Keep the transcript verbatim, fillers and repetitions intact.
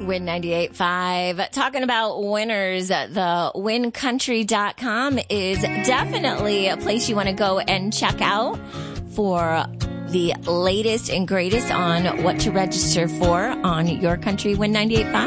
Win ninety-eight point five. Talking about winners, the win country dot com is definitely a place you want to go and check out for the latest and greatest on what to register for on Your Country Win ninety-eight point five.